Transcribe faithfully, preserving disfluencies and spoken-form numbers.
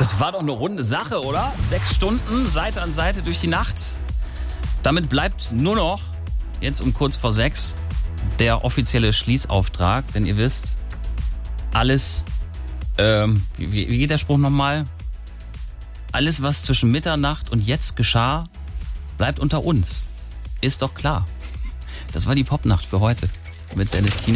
Das war doch eine runde Sache, oder? Sechs Stunden, Seite an Seite durch die Nacht. Damit bleibt nur noch, jetzt um kurz vor sechs, der offizielle Schließauftrag. Denn ihr wisst, alles, ähm, wie, wie geht der Spruch nochmal? Alles, was zwischen Mitternacht und jetzt geschah, bleibt unter uns. Ist doch klar. Das war die Popnacht für heute mit Dennis Kiener.